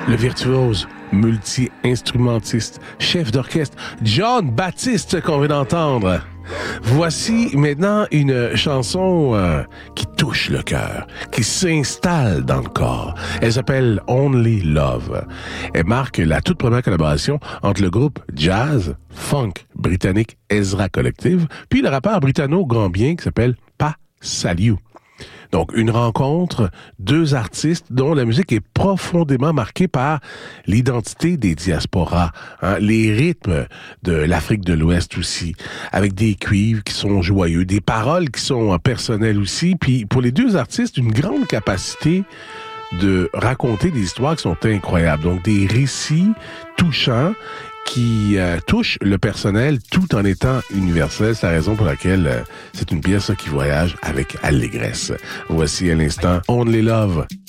le virtuose, multi-instrumentiste, chef d'orchestre, Jon Baptiste qu'on vient d'entendre. Voici maintenant une chanson qui touche le cœur, qui s'installe dans le corps. Elle s'appelle Only Love. Elle marque la toute première collaboration entre le groupe jazz, funk britannique Ezra Collective, puis le rappeur britanno-gambien qui s'appelle Pa Salieu. Donc, une rencontre, deux artistes dont la musique est profondément marquée par l'identité des diasporas, hein, les rythmes de l'Afrique de l'Ouest aussi, avec des cuivres qui sont joyeux, des paroles qui sont personnelles aussi, puis pour les deux artistes, une grande capacité de raconter des histoires qui sont incroyables. Donc, des récits touchants qui touche le personnel tout en étant universel. C'est la raison pour laquelle c'est une pièce qui voyage avec allégresse. Voici à l'instant Only Love.